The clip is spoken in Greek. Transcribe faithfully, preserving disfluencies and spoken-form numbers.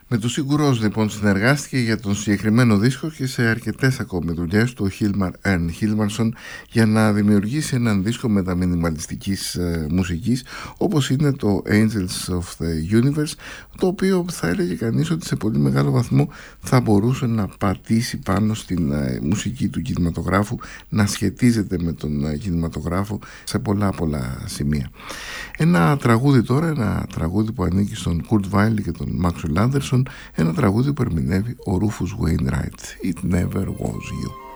Με τους Sigur Rós λοιπόν συνεργάστηκε για τον συγκεκριμένο δίσκο και σε αρκετές ακόμη δουλειές του Hilmar Ern Hilmarsson για να δημιουργήσει έναν δίσκο μεταμινιμαλιστικής ε, μουσικής, όπως είναι το Angels of the Universe, το οποίο θα έλεγε κανείς ότι σε πολύ μεγάλο βαθμό θα μπορούσε να πατήσει πάνω στην ε, μουσική του κινηματογράφου, να σχετίζεται με τον ε, κινηματογράφο σε πολλά πολλά σημεία. Ένα τραγούδι τώρα, ένα τραγούδι που ανήκει στον Kurt Weill και τον Maxwell Anderson, ένα τραγούδι που ερμηνεύει ο Rufus Wainwright, It Never Was You.